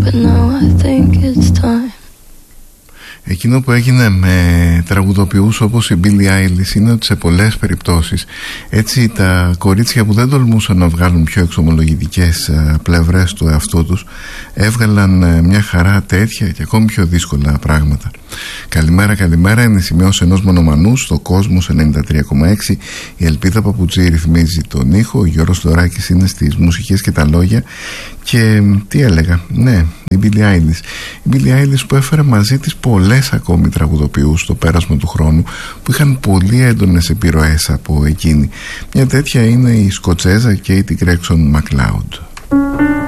but now I think it's time. Εκείνο που έγινε με τραγουδοποιούς όπως η Billie Eilish είναι ότι σε πολλές περιπτώσεις έτσι τα κορίτσια που δεν τολμούσαν να βγάλουν πιο εξομολογητικές πλευρές του εαυτού τους έβγαλαν μια χαρά τέτοια και ακόμη πιο δύσκολα πράγματα. Καλημέρα, καλημέρα. Είναι η σημειώση ενός μονομανού στο Κόσμος 93,6. Η Ελπίδα Παπουτσή ρυθμίζει τον ήχο, ο Γιώργος Λοράκης είναι στις μουσικές και τα λόγια. Και τι έλεγα, ναι, η Billie Eilish. Η Billie Eilish που έφερε μαζί της πολλές ακόμη τραγουδοποιούς στο πέρασμα του χρόνου που είχαν πολύ έντονες επιρροές από εκείνη. Μια τέτοια είναι η Σκοτσέζα Katie Gregson MacLeod.